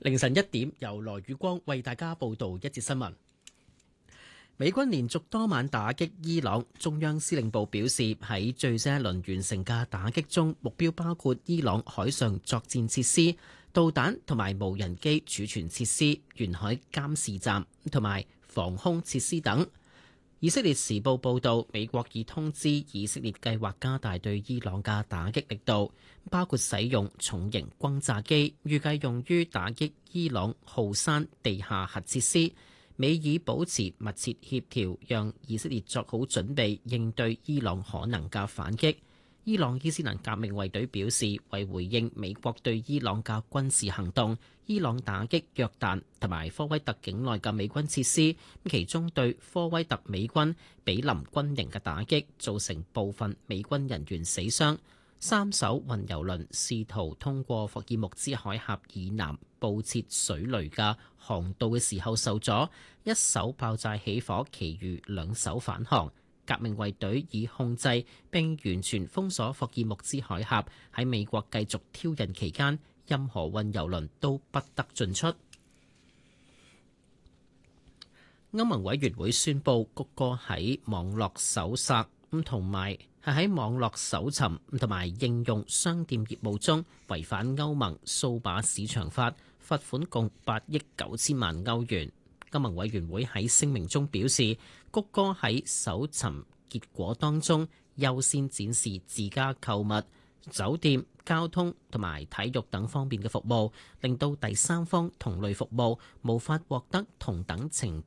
凌晨1點，由羅宇光為大家報道一節新聞。美軍連續多晚打擊伊朗，中央司令部表示，喺最新一輪完成嘅打擊中，目標包括伊朗海上作戰設施、導彈同埋無人機儲存設施、沿海監視站同埋防空設施等。以色列時報報導，美國已通知以色列計劃加大對伊朗嘅打擊力度，包括使用重型轟炸機，預計用於打擊伊朗浩山地下核設施。美以保持密切協調，讓以色列作好準備應對伊朗可能嘅反擊。伊朗伊斯蘭革命衛隊表示，為回應美國對伊朗嘅軍事行動，伊朗打擊約旦同埋科威特境內嘅美軍設施，其中對科威特美軍比林軍營嘅打擊，造成部分美軍人員死傷。3艘運油輪試圖通過霍爾木茲海峽以南布設水雷嘅航道嘅時候受阻，一艘爆炸起火，其餘2艘返航。革命衛隊已控制並完全封鎖霍爾木茲海峽，喺美國繼續挑釁期間，任何運油輪都不得進出。歐盟委員會宣布，谷歌喺網絡搜索同埋喺網絡搜尋同埋應用商店業務中違反歐盟數碼市場法，罰款共8億9千萬歐元。歐盟委員會喺聲明中表示，谷歌喺搜尋結果當中優先展示自家購物、酒店、交通同埋體育等方面嘅服務，令到第三方同類服務無法獲得同等程